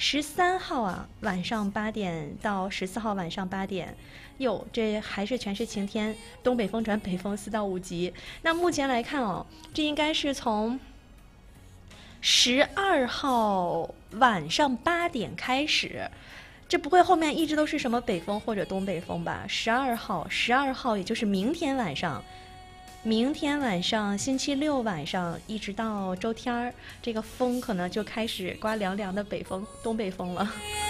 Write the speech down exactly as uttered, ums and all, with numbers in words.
十三号啊晚上八点到十四号晚上八点，哟，这还是全是晴天，东北风转北风四到五级。那目前来看哦，这应该是从十二号晚上八点开始。这不会后面一直都是什么北风或者东北风吧？十二号，十二号也就是明天晚上，明天晚上星期六晚上一直到周天儿，这个风可能就开始刮凉凉的北风、东北风了。